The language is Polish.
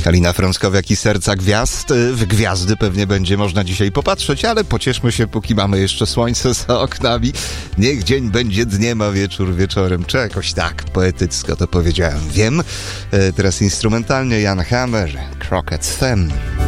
Halina Frąckowiak i Serca Gwiazd. W gwiazdy pewnie będzie można dzisiaj popatrzeć, ale pocieszmy się, póki mamy jeszcze słońce za oknami. Niech dzień będzie dniem, a wieczór wieczorem. Czy jakoś tak poetycko to powiedziałem. Wiem. Teraz instrumentalnie Jan Hammer, Crooked Femme.